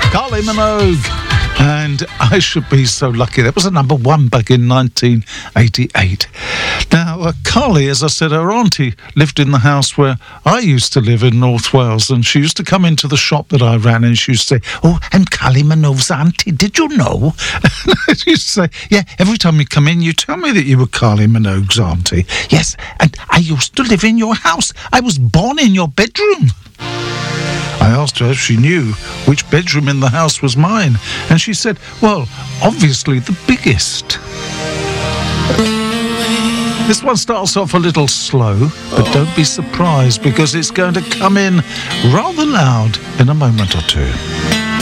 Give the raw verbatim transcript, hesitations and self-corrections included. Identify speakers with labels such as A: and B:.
A: Kylie Minogue. And I Should Be So Lucky. That was a number one back in nineteen eighty-eight. Now, uh, Carly, as I said, her auntie lived in the house where I used to live in North Wales, and she used to come into the shop that I ran, and she used to say, "Oh, I'm Kylie Minogue's auntie, did you know?" She used to say, "Yeah, every time you come in, you tell me that you were Kylie Minogue's auntie." "Yes, and I used to live in your house. I was born in your bedroom." I asked her if she knew which bedroom in the house was mine, and she said, "Well, obviously the biggest." This one starts off a little slow, but don't be surprised because it's going to come in rather loud in a moment or two.